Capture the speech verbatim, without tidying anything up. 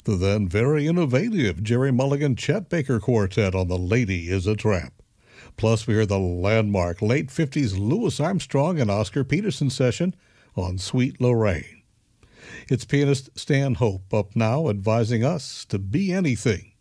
The then very innovative Jerry Mulligan Chet Baker Quartet on The Lady is a Tramp. Plus, we hear the landmark late fifties Louis Armstrong and Oscar Peterson session on Sweet Lorraine. It's pianist Stan Hope up now advising us to be anything